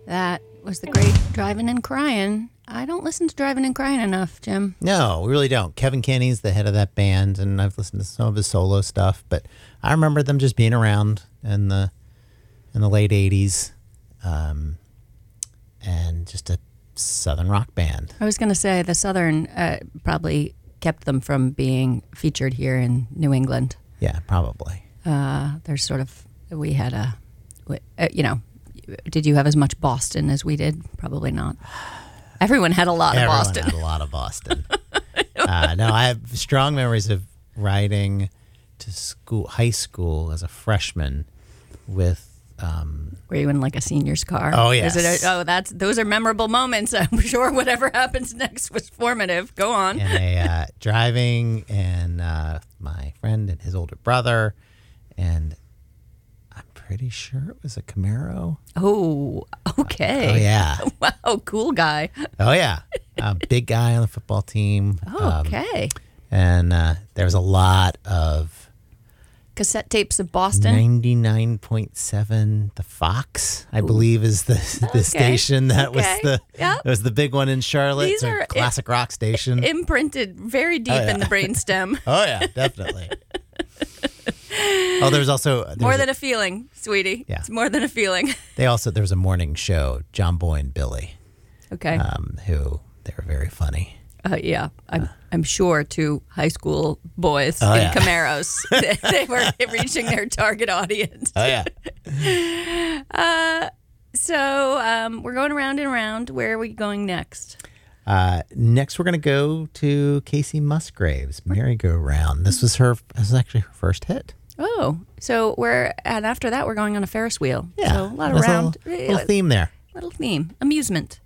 That was the great Driving and Crying. I don't listen to Driving and Crying enough, Jim. No, we really don't. Kevin Kenny's the head of that band, and I've listened to some of his solo stuff, but I remember them just being around in the late 80s, and just a Southern rock band. I was going to say the Southern probably kept them from being featured here in New England. Yeah, probably. There's sort of, we had did you have as much Boston as we did? Probably not. Everyone had a lot of Boston. Everyone had a lot of Boston. No, I have strong memories of riding to high school as a freshman with. Were you in like a senior's car? Oh yes. Those are memorable moments. I'm sure whatever happens next was formative. Go on. And driving, and my friend and his older brother, and I'm pretty sure it was a Camaro. Oh, okay. Oh yeah. Wow, cool guy. Oh yeah, big guy on the football team. Oh, okay. And there was a lot of cassette tapes of Boston. 99.7, the Fox, I believe, is the station that was the big one in Charlotte. These are classic rock station, imprinted very deep in the brainstem. Oh yeah, definitely. There's also more than a feeling, sweetie. Yeah, it's more than a feeling. There was a morning show, John Boy and Billy. Okay. Who they were very funny. Yeah, I'm sure to high school boys in Camaros, they were reaching their target audience. Oh yeah. So we're going around and around. Where are we going next? Next, we're going to go to Casey Musgraves' "Merry Go Round." This was actually her first hit. Oh, so and after that we're going on a Ferris wheel. Yeah, so a lot of round, little theme there. Little theme, amusement.